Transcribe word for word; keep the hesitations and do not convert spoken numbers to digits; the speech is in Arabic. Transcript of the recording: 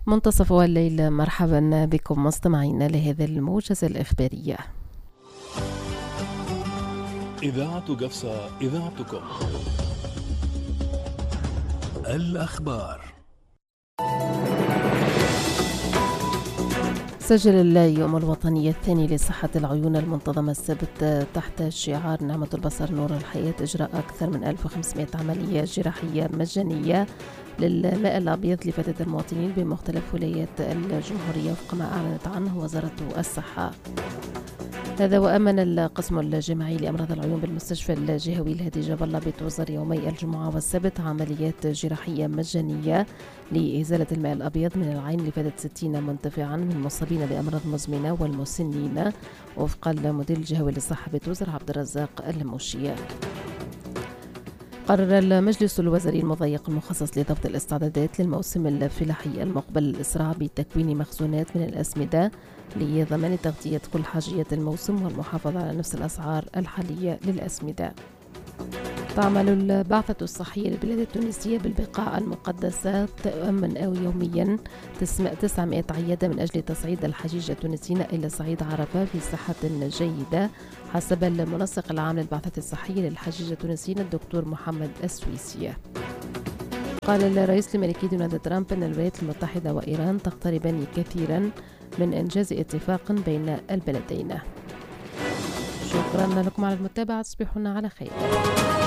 منتصف الليل، مرحبا بكم مستمعينا لهذه الموجز الإخبارية. إذاعة قفصة، إذاعتكم. الأخبار. سجل اليوم الوطني الثاني لصحة العيون المنتظم السبت تحت شعار نعمة البصر نور الحياة إجراء أكثر من ألف وخمسمائة عملية جراحية مجانية للماء الأبيض لفائدة المواطنين بمختلف ولايات الجمهورية وفق ما أعلنت عنه وزارة الصحة. هذا وأمن القسم الجامعي لأمراض العيون بالمستشفى الجهوي الهادي جاب الله بتوزر يومي الجمعة والسبت عمليات جراحية مجانية لإزالة الماء الأبيض من العين لفائدة ستين منتفعا من المصابين بأمراض مزمنة والمسنين وفق المدير الجهوي للصحة بتوزر عبد الرزاق الموشية. قرر المجلس الوزاري المضيق المخصص لضبط الاستعدادات للموسم الفلاحي المقبل الإسراع بتكوين مخزونات من الأسمدة لضمان تغطية كل حاجيات الموسم والمحافظة على نفس الأسعار الحالية للأسمدة. تعمل البعثة الصحية للبلاد التونسية بالبقاع المقدسة تؤمن أو يوميا تسعمائة عيادة من أجل تصعيد الحجيج التونسيين إلى صعيد عرفة في صحة جيدة حسب المنسق العام للبعثة الصحية للحجيج التونسيين الدكتور محمد السويسي. قال الرئيس الأمريكي دونالد ترامب أن الولايات المتحدة وإيران تقتربان كثيرا من إنجاز اتفاق بين البلدين. شكرا لكم على المتابعة، تصبحون على خير.